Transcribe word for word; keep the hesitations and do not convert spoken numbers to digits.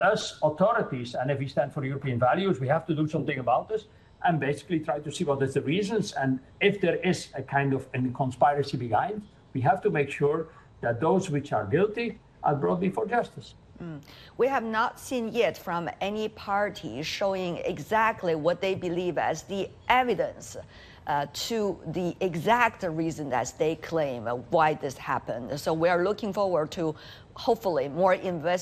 us authorities, and if we stand for European values, we have to do something about this and basically try to see what is the reasons. And if there is a kind of a conspiracy behind, we have to make sure that those which are guilty are brought before justice. Mm. We have not seen yet from any party showing exactly what they believe as the evidence uh, to the exact reason that they claim why this happened. So we are looking forward to hopefully more invest.